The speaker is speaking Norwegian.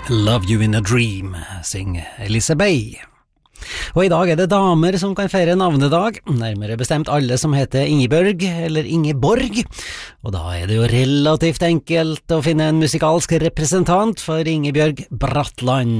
Love You in a Dream, synger Elise Bay. Og i dag det damer som kan feire navnedag, nærmere bestemt alle som heter Ingebjørg eller Ingeborg, og da det jo relativt enkelt å finne en musikalsk representant for Ingebjørg Bratland.